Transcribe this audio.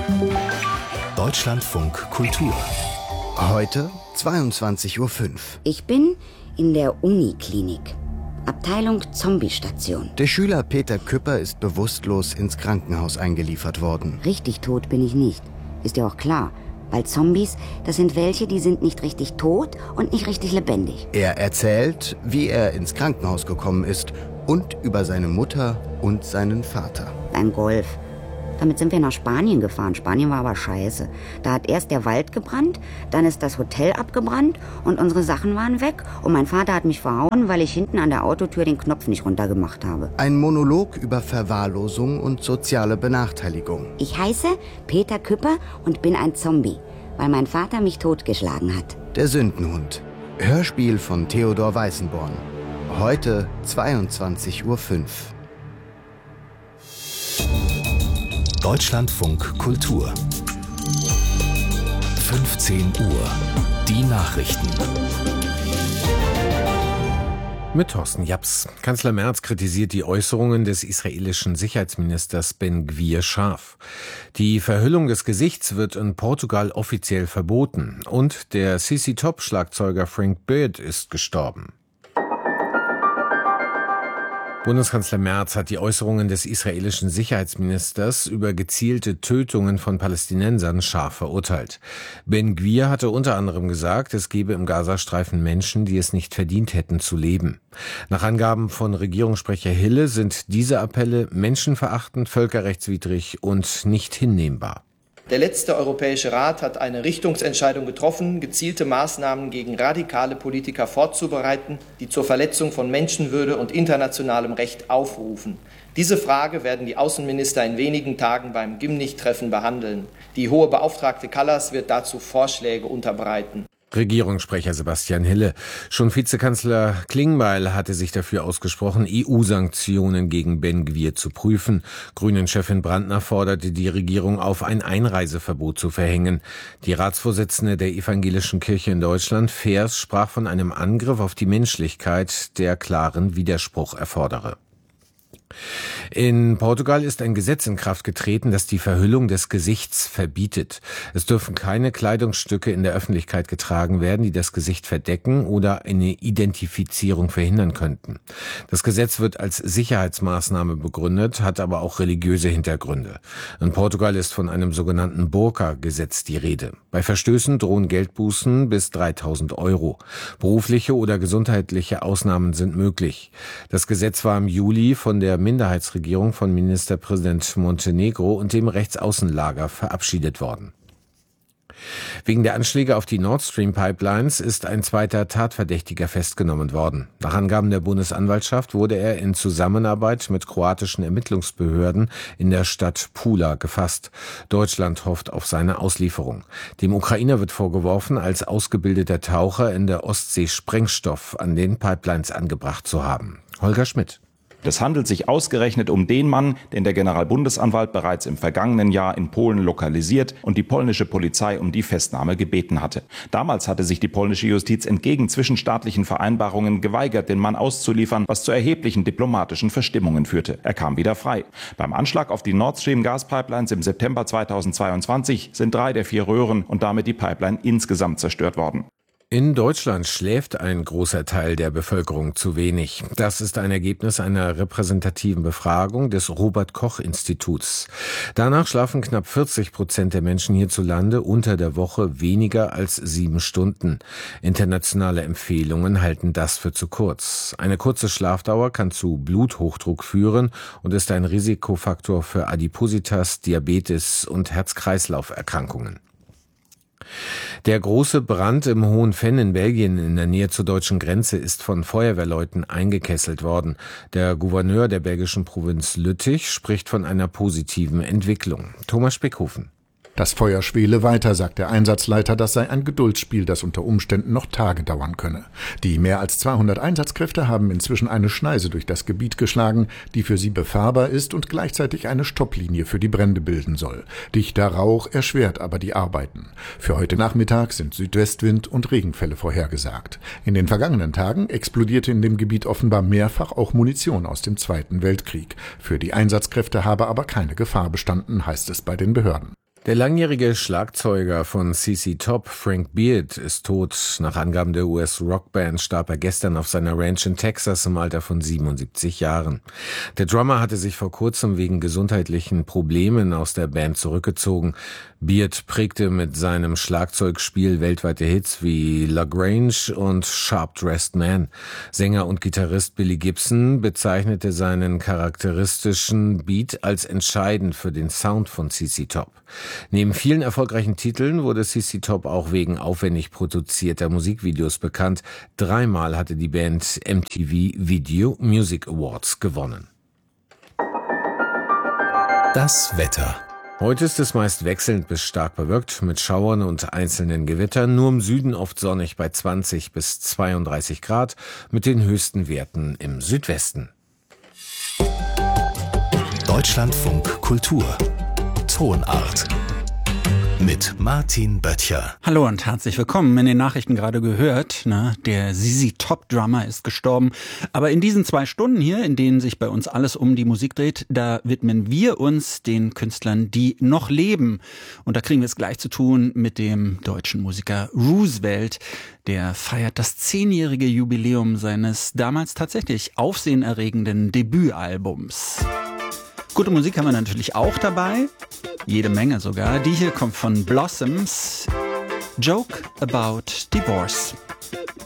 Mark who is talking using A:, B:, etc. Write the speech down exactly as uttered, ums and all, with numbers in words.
A: Deutschlandfunk Kultur. Heute zweiundzwanzig Uhr fünf.
B: Ich bin in der Uniklinik. Abteilung Zombie-Station.
A: Der Schüler Peter Küpper ist bewusstlos ins Krankenhaus eingeliefert worden.
B: Richtig tot bin ich nicht. Ist ja auch klar. Weil Zombies, das sind welche, die sind nicht richtig tot und nicht richtig lebendig.
A: Er erzählt, wie er ins Krankenhaus gekommen ist und über seine Mutter und seinen Vater.
B: Beim Golf. Damit sind wir nach Spanien gefahren. Spanien war aber scheiße. Da hat erst der Wald gebrannt, dann ist das Hotel abgebrannt und unsere Sachen waren weg. Und mein Vater hat mich verhauen, weil ich hinten an der Autotür den Knopf nicht runtergemacht habe.
A: Ein Monolog über Verwahrlosung und soziale Benachteiligung.
B: Ich heiße Peter Küpper und bin ein Zombie, weil mein Vater mich totgeschlagen hat.
A: Der Sündenhund. Hörspiel von Theodor Weißenborn. Heute zweiundzwanzig Uhr fünf. Deutschlandfunk Kultur. fünfzehn Uhr. Die Nachrichten.
C: Mit Thorsten Japs. Kanzler Merz kritisiert die Äußerungen des israelischen Sicherheitsministers Ben Gvir scharf. Die Verhüllung des Gesichts wird in Portugal offiziell verboten. Und der C C Top-Schlagzeuger Frank Beard ist gestorben. Bundeskanzler Merz hat die Äußerungen des israelischen Sicherheitsministers über gezielte Tötungen von Palästinensern scharf verurteilt. Ben Gvir hatte unter anderem gesagt, es gebe im Gazastreifen Menschen, die es nicht verdient hätten zu leben. Nach Angaben von Regierungssprecher Hille sind diese Appelle menschenverachtend, völkerrechtswidrig und nicht hinnehmbar.
D: Der letzte Europäische Rat hat eine Richtungsentscheidung getroffen, gezielte Maßnahmen gegen radikale Politiker vorzubereiten, die zur Verletzung von Menschenwürde und internationalem Recht aufrufen. Diese Frage werden die Außenminister in wenigen Tagen beim Gymnich-Treffen behandeln. Die hohe Beauftragte Kallas wird dazu Vorschläge unterbreiten.
C: Regierungssprecher Sebastian Hille. Schon Vizekanzler Klingbeil hatte sich dafür ausgesprochen, E U-Sanktionen gegen Ben Gvir zu prüfen. Grünen-Chefin Brandner forderte die Regierung auf, ein Einreiseverbot zu verhängen. Die Ratsvorsitzende der Evangelischen Kirche in Deutschland, Feers, sprach von einem Angriff auf die Menschlichkeit, der klaren Widerspruch erfordere. In Portugal ist ein Gesetz in Kraft getreten, das die Verhüllung des Gesichts verbietet. Es dürfen keine Kleidungsstücke in der Öffentlichkeit getragen werden, die das Gesicht verdecken oder eine Identifizierung verhindern könnten. Das Gesetz wird als Sicherheitsmaßnahme begründet, hat aber auch religiöse Hintergründe. In Portugal ist von einem sogenannten Burka-Gesetz die Rede. Bei Verstößen drohen Geldbußen bis dreitausend Euro. Berufliche oder gesundheitliche Ausnahmen sind möglich. Das Gesetz war im Juli von der Minderheitsregierung von Ministerpräsident Montenegro und dem Rechtsaußenlager verabschiedet worden. Wegen der Anschläge auf die Nord Stream Pipelines ist ein zweiter Tatverdächtiger festgenommen worden. Nach Angaben der Bundesanwaltschaft wurde er in Zusammenarbeit mit kroatischen Ermittlungsbehörden in der Stadt Pula gefasst. Deutschland hofft auf seine Auslieferung. Dem Ukrainer wird vorgeworfen, als ausgebildeter Taucher in der Ostsee Sprengstoff an den Pipelines angebracht zu haben. Holger Schmidt.
E: Es handelt sich ausgerechnet um den Mann, den der Generalbundesanwalt bereits im vergangenen Jahr in Polen lokalisiert und die polnische Polizei um die Festnahme gebeten hatte. Damals hatte sich die polnische Justiz entgegen zwischenstaatlichen Vereinbarungen geweigert, den Mann auszuliefern, was zu erheblichen diplomatischen Verstimmungen führte. Er kam wieder frei. Beim Anschlag auf die Nord Stream Gaspipelines im September zweitausendzweiundzwanzig sind drei der vier Röhren und damit die Pipeline insgesamt zerstört worden.
C: In Deutschland schläft ein großer Teil der Bevölkerung zu wenig. Das ist ein Ergebnis einer repräsentativen Befragung des Robert-Koch-Instituts. Danach schlafen knapp vierzig Prozent der Menschen hierzulande unter der Woche weniger als sieben Stunden. Internationale Empfehlungen halten das für zu kurz. Eine kurze Schlafdauer kann zu Bluthochdruck führen und ist ein Risikofaktor für Adipositas, Diabetes und Herz-Kreislauf-Erkrankungen. Der große Brand im Hohen Venn in Belgien in der Nähe zur deutschen Grenze ist von Feuerwehrleuten eingekesselt worden. Der Gouverneur der belgischen Provinz Lüttich spricht von einer positiven Entwicklung. Thomas Speckhofen.
F: Das Feuer schwele weiter, sagt der Einsatzleiter, das sei ein Geduldsspiel, das unter Umständen noch Tage dauern könne. Die mehr als zweihundert Einsatzkräfte haben inzwischen eine Schneise durch das Gebiet geschlagen, die für sie befahrbar ist und gleichzeitig eine Stopplinie für die Brände bilden soll. Dichter Rauch erschwert aber die Arbeiten. Für heute Nachmittag sind Südwestwind und Regenfälle vorhergesagt. In den vergangenen Tagen explodierte in dem Gebiet offenbar mehrfach auch Munition aus dem Zweiten Weltkrieg. Für die Einsatzkräfte habe aber keine Gefahr bestanden, heißt es bei den Behörden.
C: Der langjährige Schlagzeuger von C C Top, Frank Beard, ist tot. Nach Angaben der U S-Rockband starb er gestern auf seiner Ranch in Texas im Alter von siebenundsiebzig Jahren. Der Drummer hatte sich vor kurzem wegen gesundheitlichen Problemen aus der Band zurückgezogen. Beard prägte mit seinem Schlagzeugspiel weltweite Hits wie La Grange und Sharp Dressed Man. Sänger und Gitarrist Billy Gibson bezeichnete seinen charakteristischen Beat als entscheidend für den Sound von C C Top. Neben vielen erfolgreichen Titeln wurde C C Top auch wegen aufwendig produzierter Musikvideos bekannt. Dreimal hatte die Band M T V Video Music Awards gewonnen.
G: Das Wetter.
C: Heute ist es meist wechselnd bis stark bewölkt mit Schauern und einzelnen Gewittern. Nur im Süden oft sonnig bei zwanzig bis zweiunddreißig Grad mit den höchsten Werten im Südwesten.
G: Deutschlandfunk Kultur. Tonart. Mit Martin Böttcher.
H: Hallo und herzlich willkommen. In den Nachrichten gerade gehört, ne, der Z Z Top Drummer ist gestorben. Aber in diesen zwei Stunden hier, in denen sich bei uns alles um die Musik dreht, da widmen wir uns den Künstlern, die noch leben. Und da kriegen wir es gleich zu tun mit dem deutschen Musiker Roosevelt. Der feiert das zehnjährige Jubiläum seines damals tatsächlich aufsehenerregenden Debütalbums. Gute Musik haben wir natürlich auch dabei, jede Menge sogar. Die hier kommt von Blossoms, Joke About Divorce.